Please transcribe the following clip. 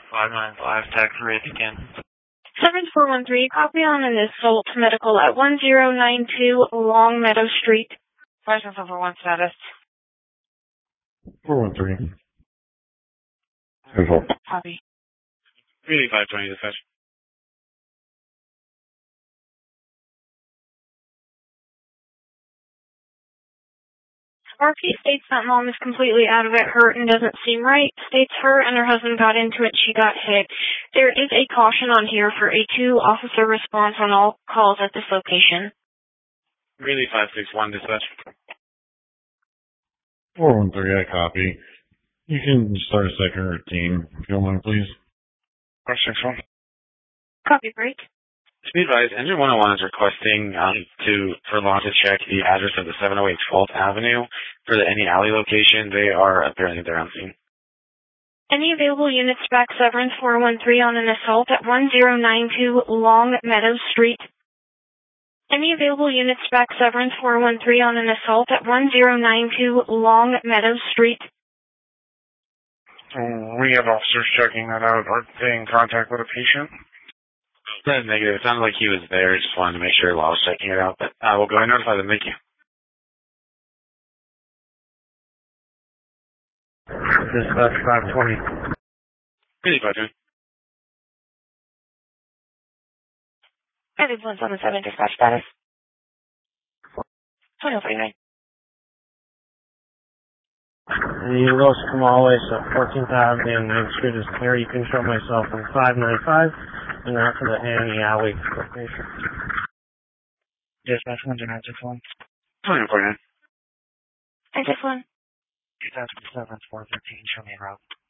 595, tax rate again. 7413, copy on an assault medical at 1092 Long Meadow Street. License over 1 status. 413. Copy. 38520 dispatch. RP states that mom is completely out of it, hurt, and doesn't seem right. States her and her husband got into it, she got hit. There is a caution on here for a 2-officer response on all calls at this location. Really 561 dispatch. 413, I copy. You can start a second routine, if you don't mind, please. 461. Copy, break. To be advised, Engine 101 is requesting for law to check the address of the 708 12th Avenue for any alley location. They are apparently there on scene. Any available units back Severance 413 on an assault at 1092 Long Meadow Street. Any available units back Severance 413 on an assault at 1092 Long Meadow Street. We have officers checking that out. Are they in contact with a patient? Negative. It sounded like he was there. Just wanted to make sure Law was checking it out. But we'll go ahead and notify them. Thank you. Dispatch 520. Really 520. Everyone's on the 7 dispatch status. 2049. The Los Camales at 14th Avenue and 9th Street is clear. You can show myself in 595 and after the Annie Alley location. Dispatch 10961. 2049. I just one. 2007 413, show me a route.